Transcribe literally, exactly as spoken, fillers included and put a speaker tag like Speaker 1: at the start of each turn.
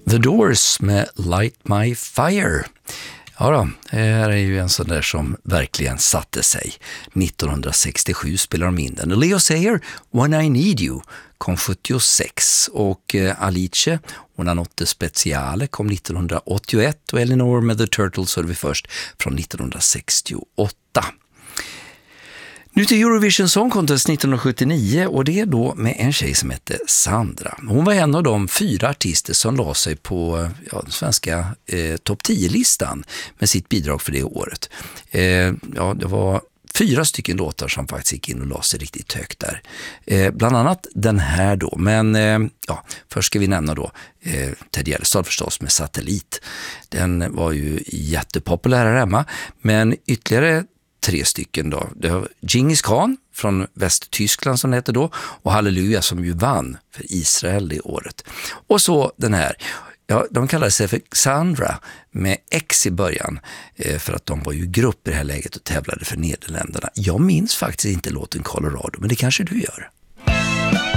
Speaker 1: The Doors med Light My Fire. Ja då, det här är ju en sån där som verkligen satte sig. nittonhundrasextiosju spelar de in den. Och Leo Sayer, When I Need You, kom sjuttiosex. Och eh, Alice, Una Notte Speciale, kom nittonhundraåttioett. Och Eleanor med The Turtles hörde vi först från nittonhundrasextioåtta. Nu till Eurovision Song Contest nittonhundrasjuttionio, och det är då med en tjej som heter Sandra. Hon var en av de fyra artister som la sig på ja, den svenska eh, topp tio-listan med sitt bidrag för det året. Eh, ja, det var fyra stycken låtar som faktiskt gick in och la sig riktigt högt där. Eh, bland annat den här då. Men eh, ja, först ska vi nämna då eh, Ted Gärdestad förstås med Satellit. Den var ju jättepopulär här hemma, men ytterligare tre stycken då. Det var Genghis Khan från Västtyskland som det heter då, och Halleluja som ju vann för Israel det året. Och så den här, ja, de kallade sig för Xandra med X i början eh, för att de var ju grupp i det här läget och tävlade för Nederländerna. Jag minns faktiskt inte låten Colorado, men det kanske du gör.